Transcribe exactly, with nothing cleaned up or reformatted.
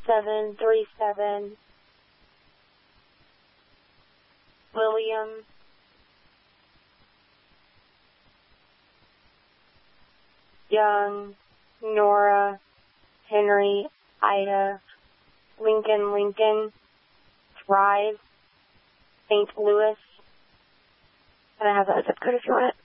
seven three seven. William. Young. Nora. Henry. Ida. Lincoln, Lincoln. Thrive. Saint Louis. And I have that zip code if you want it.